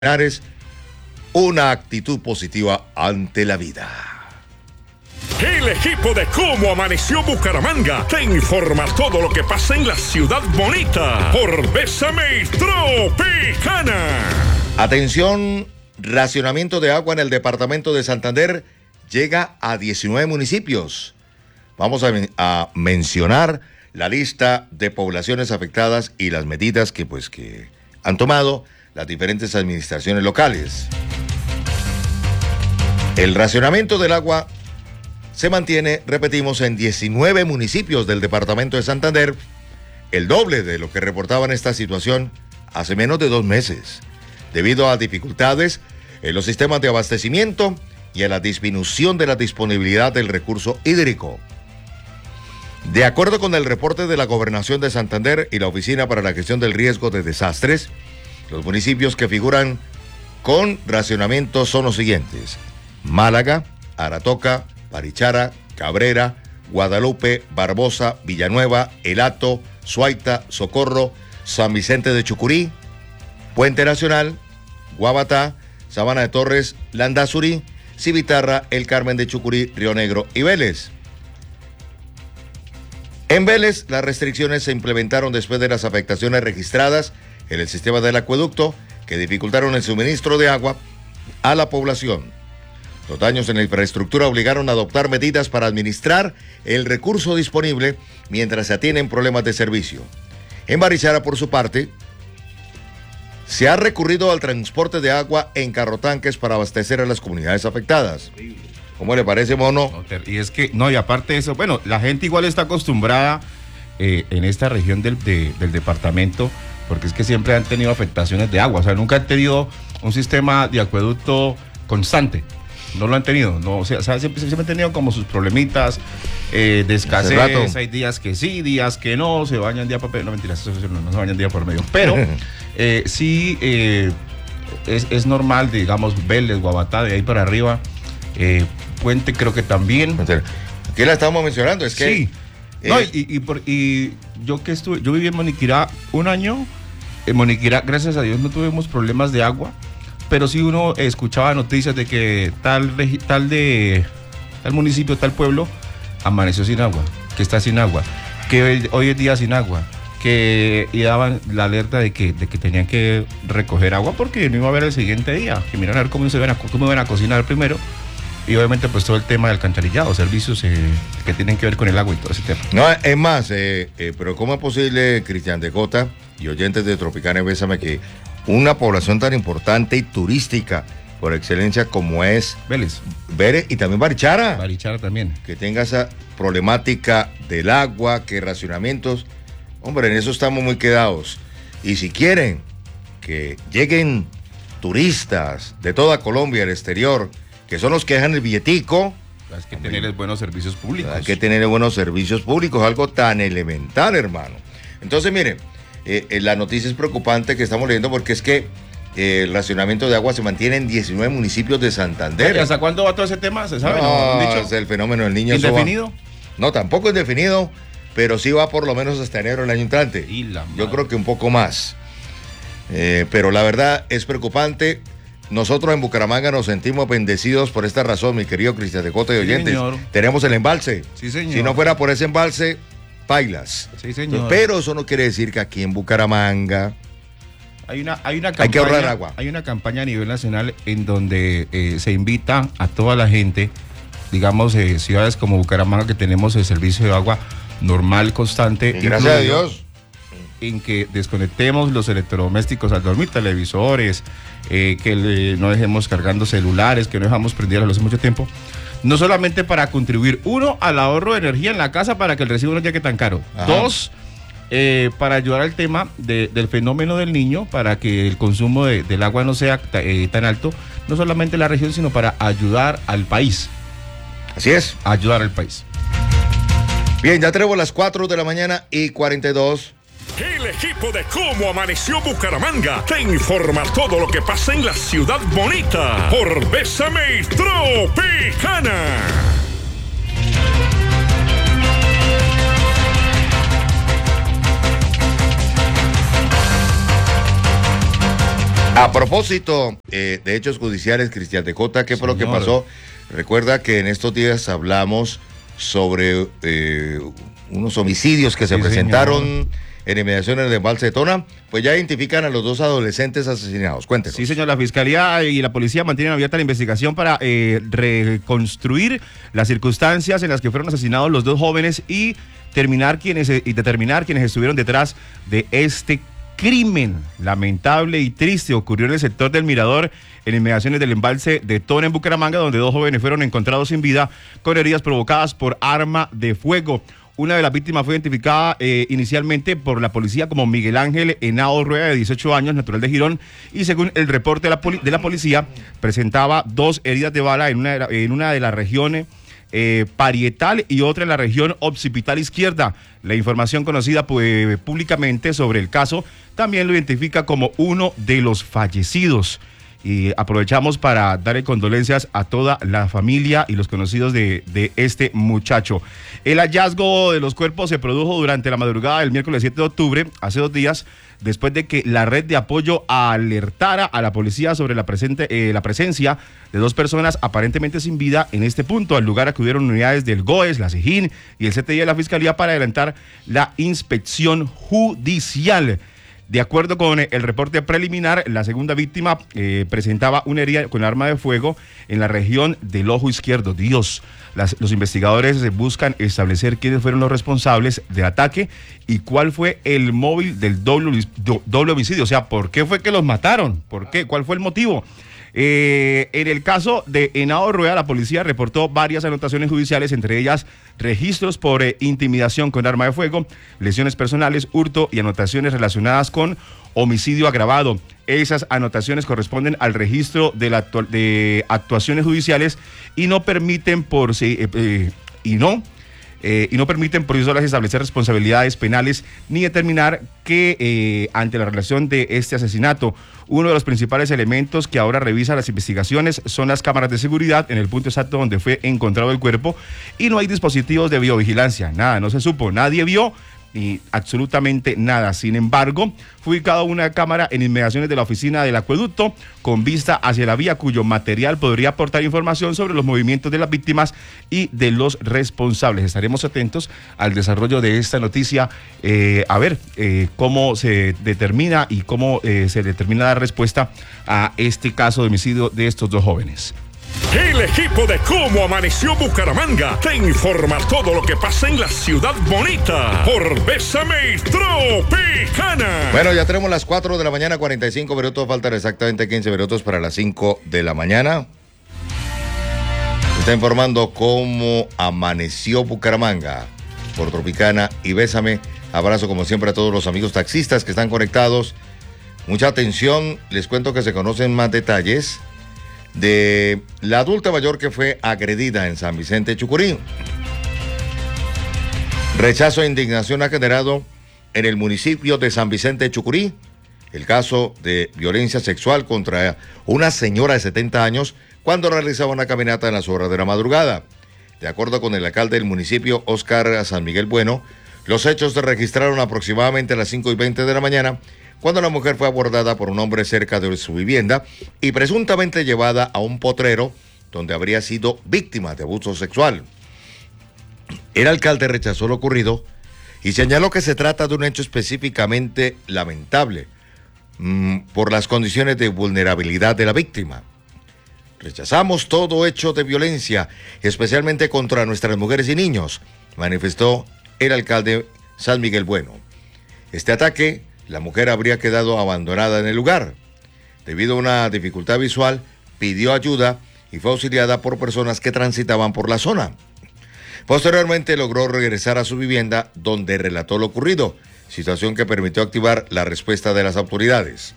una actitud positiva ante la vida. El equipo de Cómo Amaneció Bucaramanga te informa todo lo que pasa en la ciudad bonita por Bésame Tropicana. Atención, racionamiento de agua en el departamento de Santander llega a 19 municipios. Vamos a mencionar la lista de poblaciones afectadas y las medidas que han tomado las diferentes administraciones locales. El racionamiento del agua se mantiene, repetimos, en 19 municipios del departamento de Santander, el doble de lo que reportaban esta situación hace menos de 2 meses, debido a dificultades en los sistemas de abastecimiento y a la disminución de la disponibilidad del recurso hídrico. De acuerdo con el reporte de la Gobernación de Santander y la Oficina para la Gestión del Riesgo de Desastres, los municipios que figuran con racionamiento son los siguientes: Málaga, Aratoca, Barichara, Cabrera, Guadalupe, Barbosa, Villanueva, El Hato, Suaita, Socorro, San Vicente de Chucurí, Puente Nacional, Guabatá, Sabana de Torres, Landazuri, Civitarra, El Carmen de Chucurí, Río Negro y Vélez. En Vélez, las restricciones se implementaron después de las afectaciones registradas en el sistema del acueducto que dificultaron el suministro de agua a la población. Los daños en la infraestructura obligaron a adoptar medidas para administrar el recurso disponible mientras se atienden problemas de servicio. En Barichara, por su parte, se ha recurrido al transporte de agua en carrotanques para abastecer a las comunidades afectadas. ¿Cómo le parece, mono? Y es que, y aparte de eso, bueno, la gente igual está acostumbrada en esta región del departamento, porque es que siempre han tenido afectaciones de agua, o sea, nunca han tenido un sistema de acueducto constante. No lo han tenido, no, o sea, siempre han tenido como sus problemitas de escasez, hay días que sí, días que no, se bañan día por medio, no mentiras, no se bañan día por medio, pero sí es normal, digamos, Vélez, Guabatá, de ahí para arriba, Puente creo que también. ¿Qué la estamos mencionando? Es que... Sí, yo viví en Moniquirá un año, en Moniquirá, gracias a Dios, no tuvimos problemas de agua, pero sí uno escuchaba noticias de que tal municipio, tal pueblo, amaneció sin agua, que está sin agua, que hoy es día sin agua, que y daban la alerta de que tenían que recoger agua porque no iba a haber el siguiente día, que miran a ver cómo iban a cocinar primero, y obviamente pues todo el tema del alcantarillado, servicios que tienen que ver con el agua y todo ese tema. No, es más, pero ¿cómo es posible, Cristian de Jota y oyentes de Tropicana, Bésame, que una población tan importante y turística por excelencia como es Vélez y también Barichara también, que tenga esa problemática del agua, que racionamientos, hombre, en eso estamos muy quedados? Y si quieren que lleguen turistas de toda Colombia, al exterior, que son los que dejan el billetico, hay que tener buenos servicios públicos. Hay que tener buenos servicios públicos, algo tan elemental, hermano. Entonces, miren, la noticia es preocupante que estamos leyendo porque es que el racionamiento de agua se mantiene en 19 municipios de Santander. ¿Y hasta cuándo va todo ese tema? ¿Se sabe? No, es el fenómeno del niño. ¿Indefinido? No, tampoco es definido, pero sí va por lo menos hasta enero del año entrante. Yo creo que un poco más. Pero la verdad es preocupante. Nosotros en Bucaramanga nos sentimos bendecidos por esta razón, mi querido Cristian de Jota y oyentes. Señor. Tenemos el embalse. Sí, señor. Si no fuera por ese embalse, pailas. Sí, señor. Pero eso no quiere decir que aquí en Bucaramanga hay una campaña, hay que ahorrar agua. Hay una campaña a nivel nacional en donde se invita a toda la gente, digamos, ciudades como Bucaramanga, que tenemos el servicio de agua normal, constante. Y gracias a Dios. En que desconectemos los electrodomésticos al dormir, televisores, que no dejemos cargando celulares, que no dejamos prendidos hace mucho tiempo. No solamente para contribuir, uno, al ahorro de energía en la casa para que el recibo no llegue tan caro. Ajá. Dos, para ayudar al tema del fenómeno del niño, para que el consumo del agua no sea tan alto, no solamente en la región, sino para ayudar al país. Así es. Ayudar al país. Bien, ya tenemos las 4:42 PM. El equipo de Cómo Amaneció Bucaramanga te informa todo lo que pasa en la ciudad bonita por Bésame Tropicana. A propósito de hechos judiciales, Cristian de Jota, ¿qué fue lo que pasó? Recuerda que en estos días hablamos sobre unos homicidios que se presentaron en inmediaciones del embalse de Tona. Pues ya identifican a los 2 adolescentes asesinados. Cuéntenos. Sí, señor, la Fiscalía y la Policía mantienen abierta la investigación para reconstruir las circunstancias en las que fueron asesinados los 2 jóvenes y determinar quiénes estuvieron detrás de este crimen lamentable y triste. Ocurrió en el sector del Mirador, en inmediaciones del embalse de Tona en Bucaramanga, donde 2 jóvenes fueron encontrados sin vida con heridas provocadas por arma de fuego. Una de las víctimas fue identificada inicialmente por la policía como Miguel Ángel Henao Rueda, de 18 años, natural de Girón, y según el reporte de la policía, presentaba 2 heridas de bala en una de las regiones parietal y otra en la región occipital izquierda. La información conocida públicamente sobre el caso también lo identifica como uno de los fallecidos. Y aprovechamos para darle condolencias a toda la familia y los conocidos de este muchacho. El hallazgo de los cuerpos se produjo durante la madrugada del miércoles 7 de octubre, hace 2 días, después de que la red de apoyo alertara a la policía sobre la presencia de 2 personas aparentemente sin vida en este punto. Al lugar acudieron unidades del GOES, la SIJIN y el CTI de la Fiscalía para adelantar la inspección judicial. De acuerdo con el reporte preliminar, la segunda víctima presentaba una herida con arma de fuego en la región del ojo izquierdo. Los investigadores buscan establecer quiénes fueron los responsables del ataque y cuál fue el móvil del doble homicidio. O sea, ¿por qué fue que los mataron? ¿Por qué? ¿Cuál fue el motivo? En el caso de Henao Rueda, la policía reportó varias anotaciones judiciales, entre ellas registros por intimidación con arma de fuego, lesiones personales, hurto y anotaciones relacionadas con homicidio agravado. Esas anotaciones corresponden al registro de actuaciones judiciales y no permiten por sí solas establecer responsabilidades penales ni determinar que ante la relación de este asesinato. Uno de los principales elementos que ahora revisa las investigaciones son las cámaras de seguridad en el punto exacto donde fue encontrado el cuerpo, y no hay dispositivos de biovigilancia, nada, no se supo, nadie vio ni absolutamente nada. Sin embargo, fue ubicada una cámara en inmediaciones de la oficina del acueducto con vista hacia la vía, cuyo material podría aportar información sobre los movimientos de las víctimas y de los responsables. Estaremos atentos al desarrollo de esta noticia, a ver cómo se determina y cómo se determina la respuesta a este caso de homicidio de estos 2 jóvenes. El equipo de Cómo Amaneció Bucaramanga te informa todo lo que pasa en la ciudad bonita por Bésame Tropicana. Bueno, ya tenemos las 4 de la mañana, 45 minutos, faltan exactamente 15 minutos para las 5 de la mañana. Se está informando Cómo Amaneció Bucaramanga por Tropicana y Bésame. Abrazo como siempre a todos los amigos taxistas que están conectados. Mucha atención, les cuento que se conocen más detalles de la adulta mayor que fue agredida en San Vicente Chucurí. Rechazo e indignación ha generado en el municipio de San Vicente Chucurí el caso de violencia sexual contra una señora de 70 años cuando realizaba una caminata en las horas de la madrugada. De acuerdo con el alcalde del municipio, Óscar San Miguel Bueno, los hechos se registraron aproximadamente a las 5:20 de la mañana, cuando la mujer fue abordada por un hombre cerca de su vivienda y presuntamente llevada a un potrero donde habría sido víctima de abuso sexual. El alcalde rechazó lo ocurrido y señaló que se trata de un hecho específicamente lamentable por las condiciones de vulnerabilidad de la víctima. Rechazamos todo hecho de violencia, especialmente contra nuestras mujeres y niños, manifestó el alcalde San Miguel Bueno. Este ataque, la mujer habría quedado abandonada en el lugar. Debido a una dificultad visual, pidió ayuda y fue auxiliada por personas que transitaban por la zona. Posteriormente logró regresar a su vivienda, donde relató lo ocurrido, situación que permitió activar la respuesta de las autoridades.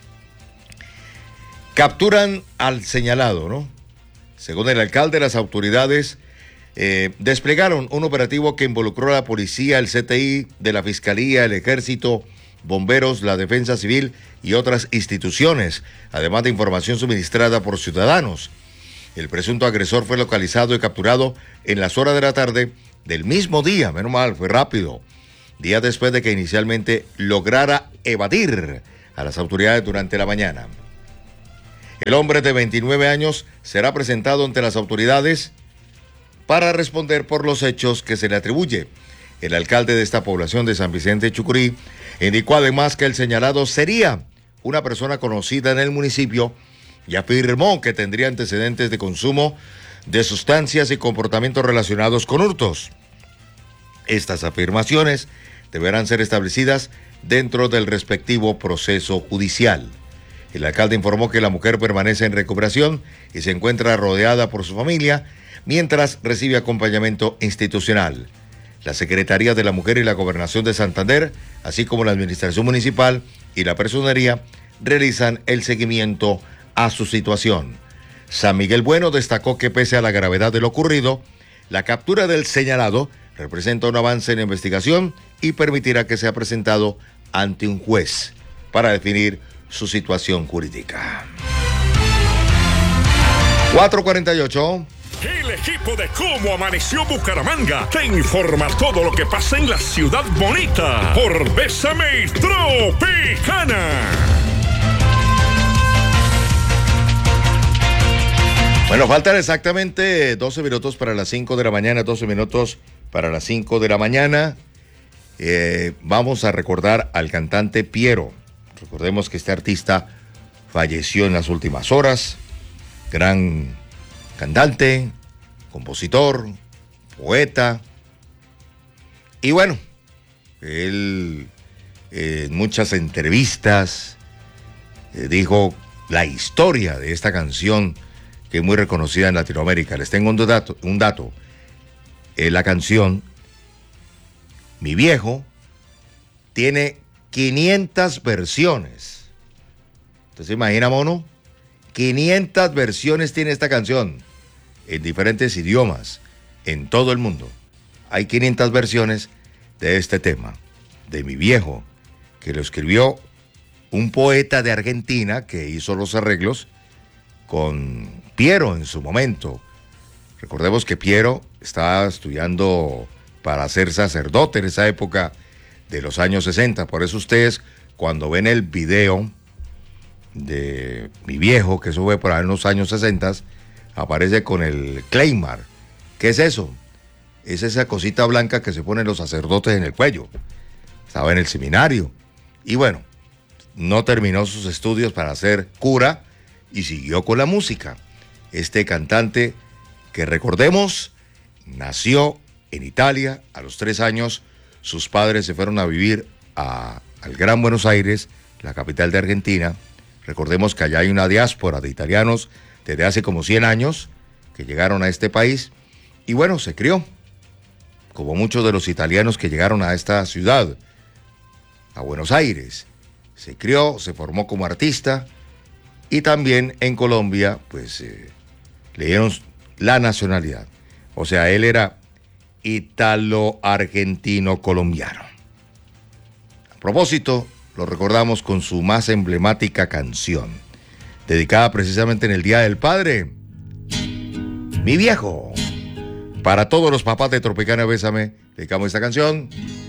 Capturan al señalado, ¿no? Según el alcalde, las autoridades desplegaron un operativo que involucró a la policía, el CTI de la Fiscalía, el Ejército, bomberos, la Defensa Civil y otras instituciones, además de información suministrada por ciudadanos. El presunto agresor fue localizado y capturado en las horas de la tarde del mismo día, menos mal, fue rápido, días después de que inicialmente lograra evadir a las autoridades durante la mañana. El hombre de 29 años será presentado ante las autoridades para responder por los hechos que se le atribuye. El alcalde de esta población de San Vicente de Chucurí indicó además que el señalado sería una persona conocida en el municipio y afirmó que tendría antecedentes de consumo de sustancias y comportamientos relacionados con hurtos. Estas afirmaciones deberán ser establecidas dentro del respectivo proceso judicial. El alcalde informó que la mujer permanece en recuperación y se encuentra rodeada por su familia mientras recibe acompañamiento institucional. La Secretaría de la Mujer y la Gobernación de Santander, así como la Administración Municipal y la Personería, realizan el seguimiento a su situación. San Miguel Bueno destacó que pese a la gravedad de lo ocurrido, la captura del señalado representa un avance en la investigación y permitirá que sea presentado ante un juez para definir su situación jurídica. 4:48. El equipo de Cómo Amaneció Bucaramanga te informa todo lo que pasa en la ciudad bonita por Bésame Tropicana. Bueno, faltan exactamente 12 minutos para las 5 de la mañana, 12 minutos para las 5 de la mañana. Vamos a recordar al cantante Piero. Recordemos que este artista falleció en las últimas horas. Gran cantante, compositor, poeta. Y bueno, él en muchas entrevistas dijo la historia de esta canción que es muy reconocida en Latinoamérica. Les tengo un dato. La canción Mi Viejo tiene 500 versiones. ¿Usted se imagina, mono? 500 versiones tiene esta canción en diferentes idiomas en todo el mundo. Hay 500 versiones de este tema, de Mi Viejo, que lo escribió un poeta de Argentina que hizo los arreglos con Piero en su momento. Recordemos que Piero estaba estudiando para ser sacerdote en esa época de los años 60. Por eso ustedes, cuando ven el video de Mi Viejo, que eso fue por ahí en los años 60, aparece con el Claymar. ¿Qué es eso? Es esa cosita blanca que se ponen los sacerdotes en el cuello. Estaba en el seminario. Y bueno, no terminó sus estudios para ser cura y siguió con la música. Este cantante, que recordemos, nació en Italia. A los 3 años, sus padres se fueron a vivir al Gran Buenos Aires, la capital de Argentina. Recordemos que allá hay una diáspora de italianos desde hace como 100 años que llegaron a este país. Y bueno, se crió, como muchos de los italianos que llegaron a esta ciudad, a Buenos Aires. Se crió, se formó como artista y también en Colombia, pues, le dieron la nacionalidad. O sea, él era italo-argentino-colombiano. A propósito, lo recordamos con su más emblemática canción, dedicada precisamente en el Día del Padre, Mi Viejo. Para todos los papás de Tropicana Bésame, dedicamos esta canción